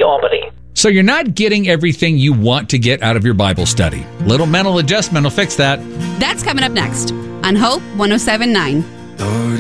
Albany. So you're not getting everything you want to get out of your Bible study. Little mental adjustment will fix that. That's coming up next on Hope 107.9. Lord,